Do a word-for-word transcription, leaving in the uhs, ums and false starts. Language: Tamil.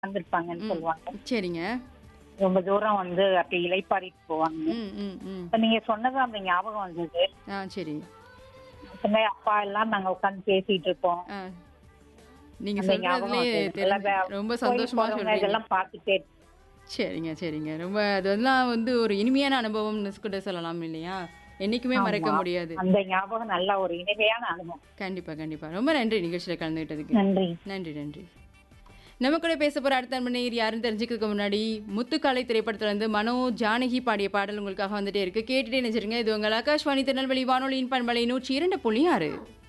வந்திருப்பாங்கன்னு ம். சொல்லுவாங்க. சரிங்க. ரொம்ப தூரம் வந்து அப்படி இளைப்பாறிட்டு போவாங்க. ம், ம், ம். இப்ப நீங்க சொன்னது அந்த ஞாபகம் வந்தது. ஆ சரி. பசங்க, அப்பா எல்லாம் நாங்க உட்கார்ந்து பேசிட்டு இருப்போம். ஆ. நீங்க அந்த ஞாபகம் சொல்றதுலயே வந்தது. தெரிஞ்சு எல்லாம் ரொம்ப கோயில் சந்தோஷமா போறவங்க சொல்றீங்க. இதெல்லாம் பார்த்துட்டே சரிங்க, சரிங்க. ரொம்ப அதெல்லாம் வந்து ஒரு இனிமையான அனுபவம்னு கூட சொல்லலாம் இல்லையா? என்னைக்குமே மறக்க ஆமா. முடியாது. அந்த ஞாபகம் நல்ல ஒரு இனிமையான அனுபவம். கண்டிப்பா, கண்டிப்பா. ரொம்ப நன்றி நிகழ்ச்சியில கலந்துக்கிட்டதுக்கு. நன்றி. நன்றி, நன்றி. நம்ம கூட பேச போற அடுத்த அன்பனேயர் யாருன்னு தெரிஞ்சுக்கிறதுக்கு முன்னாடி, முத்துக்காலை திரைப்படத்துல இருந்து மனோ, ஜானகி பாடிய பாடல் உங்களுக்காக வந்துட்டே இருக்கு. கேட்டுட்டே நினைச்சிருங்க. இது உங்கள் ஆகாஷ்வாணி திருநெல்வேலி வானொலியின் பண்பலை நூற்றி இரண்டு புள்ளி ஆறு.